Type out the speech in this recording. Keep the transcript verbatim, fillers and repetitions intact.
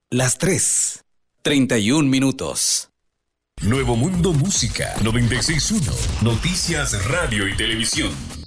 Las tres. treinta y un minutos. Nuevo Mundo Música noventa y seis punto uno. Noticias, radio y televisión.